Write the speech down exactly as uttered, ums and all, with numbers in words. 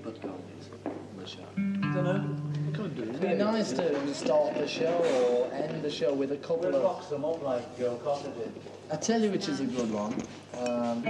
put comedies on the show? I don't know. We could do. It'd be nice to start the show or end the show with a couple We'll of... box them up like Joe Cotter did. I tell you which is a good one. Um,